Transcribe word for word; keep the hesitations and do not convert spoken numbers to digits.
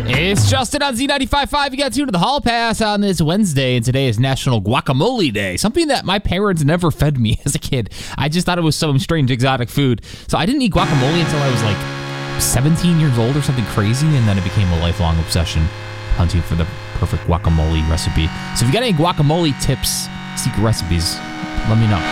It's Justin on Z ninety-five point five. You got tuned to the Hall Pass on this Wednesday, and today is National Guacamole Day, something that my parents never fed me as a kid. I just thought it was some strange exotic food. So I didn't eat guacamole until I was like seventeen years old or something crazy, and then it became a lifelong obsession, hunting for the perfect guacamole recipe. So if you got any guacamole tips, secret recipes, let me know.